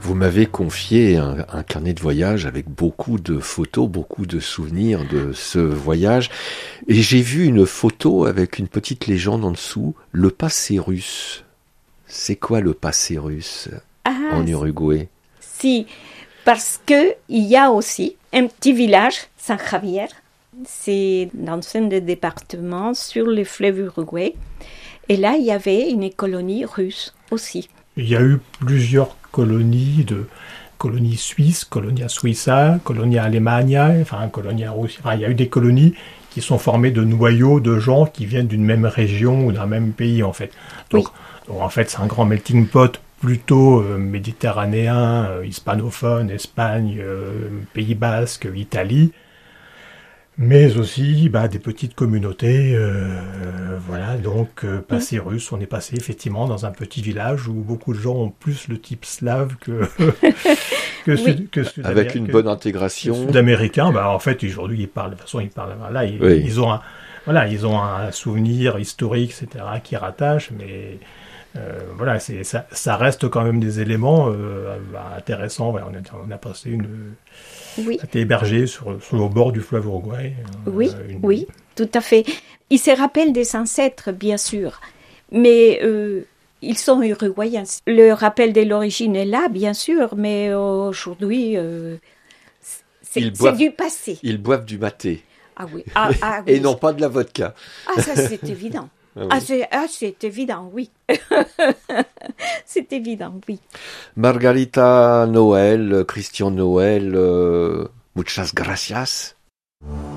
Vous m'avez confié un carnet de voyage avec beaucoup de photos, beaucoup de souvenirs de ce voyage. Et j'ai vu une photo avec une petite légende en dessous, le passé russe. C'est quoi le passé russe en Uruguay? Si, parce que il y a aussi un petit village, San Javier. C'est dans un des départements sur le fleuve Uruguay. Et là, il y avait une colonie russe aussi. Il y a eu plusieurs colonies suisses, Colonia Suiza, Colonia Alemania, Colonia Russie. Il y a eu des colonies qui sont formées de noyaux de gens qui viennent d'une même région ou d'un même pays, en fait. Donc en fait, c'est un grand melting pot plutôt méditerranéen, hispanophone, Espagne, Pays Basque, Italie. Mais aussi des petites communautés, passé russe, on est passé effectivement dans un petit village où beaucoup de gens ont plus le type slave que avec une bonne intégration. Sud-américain, en fait aujourd'hui ils parlent ils ont un souvenir historique, etc. qui rattache, mais ça reste quand même des éléments intéressants. On a passé a été hébergé sur le bord du fleuve Uruguay. Oui, tout à fait. Ils se rappellent des ancêtres, bien sûr, mais ils sont uruguayens. Le rappel de l'origine est là, bien sûr, mais aujourd'hui, c'est du passé. Ils boivent du maté. Ah oui. Et non pas de la vodka. Ah, ça c'est évident. C'est évident, oui. C'est évident, oui. Margarita Noël, Christian Noël, muchas gracias.